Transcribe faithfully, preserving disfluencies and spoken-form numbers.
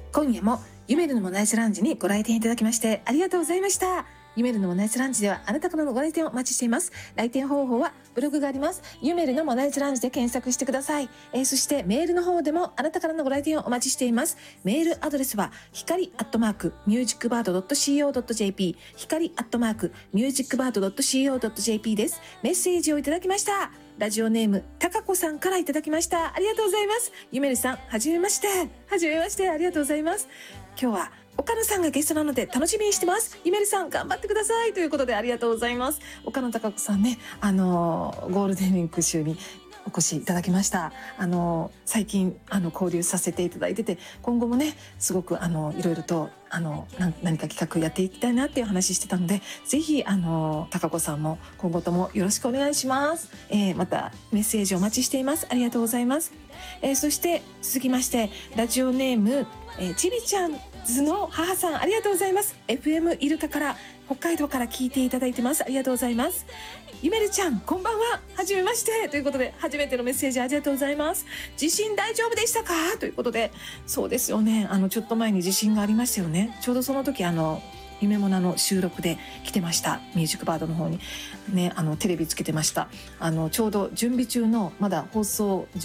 今夜もゆめるのモナイスランジにご来店いただきましてありがとうございました。ゆめるのモナイスランジではあなたからのご来店をお待ちしています。来店方法はブログがあります。ゆめるのモナイスランジで検索してください。えー、そしてメールの方でもあなたからのご来店をお待ちしています。メールアドレスは光アットマークミュージックバードドットシーオードットジェーピー 光アットマークミュージックバードドットシーオードットジェーピー です。メッセージをいただきました。ラジオネームたかこさんからいただきました。ありがとうございます。ゆめるさん、はじめまして。はじめまして。ありがとうございます。今日は岡野さんがゲストなので楽しみにしてます。ゆめるさん頑張ってくださいということでありがとうございます。岡野貴子さんね、あのゴールデンウィーク週にお越しいただきました。あの最近あの交流させていただいてて、今後もねすごくあのいろいろとあの何か企画やっていきたいなっていう話してたので、ぜひあの貴子さんも今後ともよろしくお願いします。えー、またメッセージお待ちしています。ありがとうございます。えー、そして続きましてラジオネーム、えー、ちびちゃんズの母さん、ありがとうございます。 エフエム イルカから北海道から聞いていただいてます。ありがとうございます。ゆめるちゃんこんばんは、はじめましてということで初めてのメッセージありがとうございます。地震大丈夫でしたかということで、そうですよね、あのちょっと前に地震がありましたよね。ちょうどその時あの夢もなの収録で来てました。ミュージックバードの方にね、あのテレビつけてました。あのちょうど準備中のまだ放送